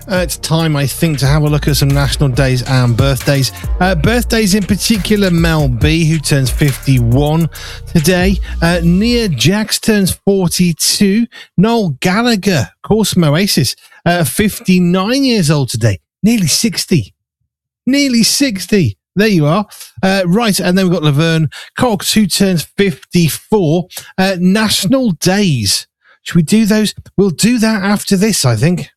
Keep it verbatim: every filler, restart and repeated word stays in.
Uh, it's time, I think, to have a look at some national days and birthdays. Uh, birthdays in particular, Mel B, who turns fifty-one today. Uh, Nia Jax turns forty-two. Noel Gallagher, of course, from Oasis, uh, fifty-nine years old today. Nearly sixty. Nearly sixty. There you are. Uh, right, and then we've got Laverne Cox, who turns fifty-four. Uh, national days. Should we do those? We'll do that after this, I think.